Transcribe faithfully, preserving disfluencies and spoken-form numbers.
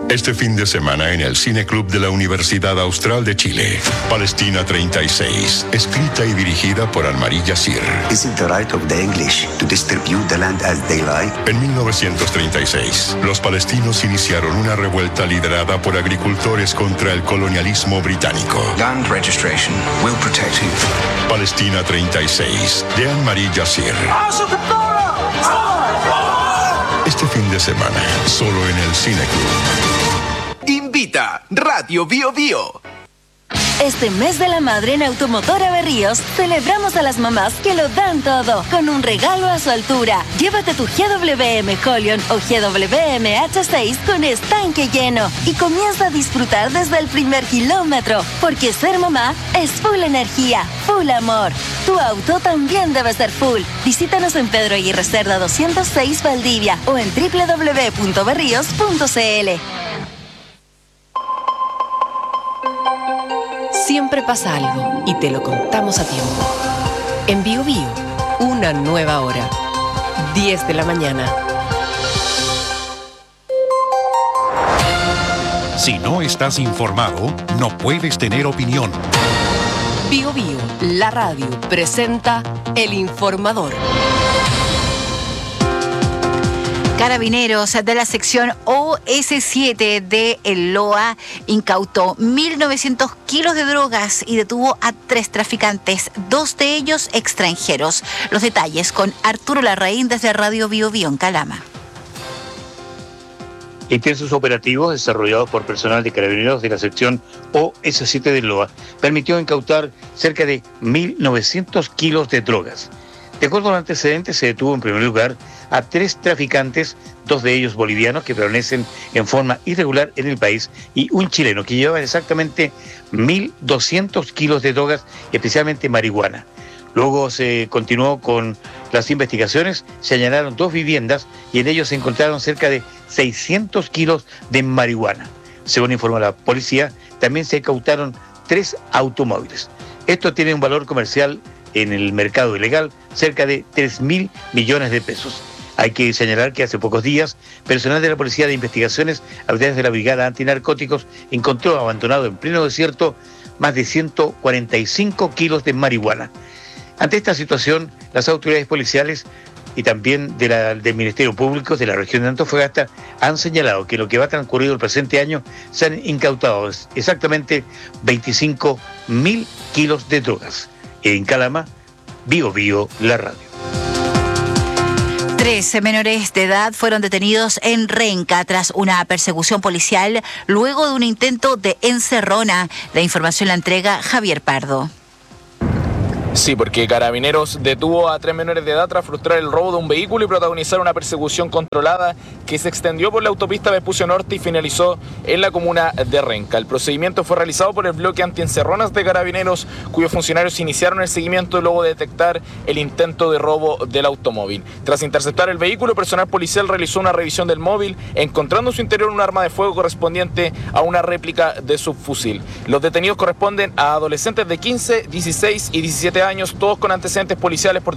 Este fin de semana en el Cine Club de la Universidad Austral de Chile, Palestina treinta y seis, escrita y dirigida por Anne-Marie Yassir. Is it the right of the English to distribute the land as they like? En mil novecientos treinta y seis, los palestinos iniciaron una revuelta liderada por agricultores contra el colonialismo británico. Land registration will protect you. Palestina treinta y seis, de Anne-Marie Yassir. Este fin de semana, solo en el Cine Club. Invita Radio Bio Bio. Este mes de la madre en Automotora Berríos celebramos a las mamás que lo dan todo con un regalo a su altura. Llévate tu G W M Holion o G W M H seis con estanque lleno y comienza a disfrutar desde el primer kilómetro, porque ser mamá es full energía, full amor. Tu auto también debe ser full. Visítanos en Pedro Aguirre Cerda doscientos seis Valdivia o en doble u doble u doble u punto berríos punto c l. Siempre pasa algo y te lo contamos a tiempo. En Bio Bio, una nueva hora. diez de la mañana. Si no estás informado, no puedes tener opinión. Bio Bio, la radio, presenta El Informador. Carabineros de la sección O S siete de el L O A incautó mil novecientos kilos de drogas y detuvo a tres traficantes, dos de ellos extranjeros. Los detalles con Arturo Larraín desde Radio Bio Bio en Calama. Intensos operativos desarrollados por personal de Carabineros de la sección O S siete del L O A permitió incautar cerca de mil novecientos kilos de drogas. De acuerdo al antecedente, se detuvo en primer lugar a tres traficantes, dos de ellos bolivianos que permanecen en forma irregular en el país, y un chileno que llevaba exactamente mil doscientos kilos de drogas, especialmente marihuana. Luego se continuó con las investigaciones, se allanaron dos viviendas y en ellos se encontraron cerca de seiscientos kilos de marihuana. Según informó la policía, también se incautaron tres automóviles. Esto tiene un valor comercial en el mercado ilegal cerca de tres mil millones de pesos. Hay que señalar que hace pocos días, personal de la Policía de Investigaciones, a través de la Brigada Antinarcóticos, encontró abandonado en pleno desierto más de ciento cuarenta y cinco kilos de marihuana. Ante esta situación, las autoridades policiales y también de la, del Ministerio Público de la región de Antofagasta han señalado que en lo que va transcurrido el presente año se han incautado exactamente veinticinco mil kilos de drogas. En Calama, Bio Bio, la radio. Tres menores de edad fueron detenidos en Renca tras una persecución policial luego de un intento de encerrona. La información la entrega Javier Pardo. Sí, porque Carabineros detuvo a tres menores de edad tras frustrar el robo de un vehículo y protagonizar una persecución controlada que se extendió por la autopista Vespucio Norte y finalizó en la comuna de Renca. El procedimiento fue realizado por el bloque antiencerronas de Carabineros, cuyos funcionarios iniciaron el seguimiento luego de detectar el intento de robo del automóvil. Tras interceptar el vehículo, el personal policial realizó una revisión del móvil, encontrando en su interior un arma de fuego correspondiente a una réplica de subfusil. Los detenidos corresponden a adolescentes de quince, dieciséis y diecisiete años, todos con antecedentes policiales por